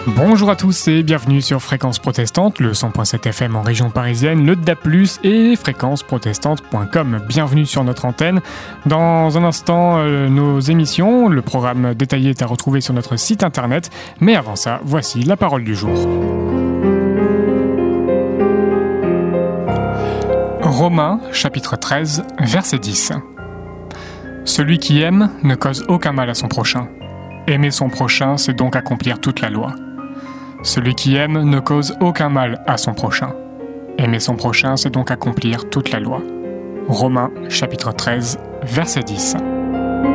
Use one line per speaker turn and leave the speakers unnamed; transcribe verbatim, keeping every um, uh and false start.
Bonjour à tous et bienvenue sur Fréquence Protestante, le cent point sept F M en région parisienne, le D A B plus, et fréquence protestante point com. Bienvenue sur notre antenne. Dans un instant, euh, nos émissions, le programme détaillé est à retrouver sur notre site internet. Mais avant ça, voici la parole du jour. Romains, chapitre treize, verset dix. Celui qui aime ne cause aucun mal à son prochain. Aimer son prochain, c'est donc accomplir toute la loi. Celui qui aime ne cause aucun mal à son prochain. Aimer son prochain, c'est donc accomplir toute la loi. Romains, chapitre treize, verset dix.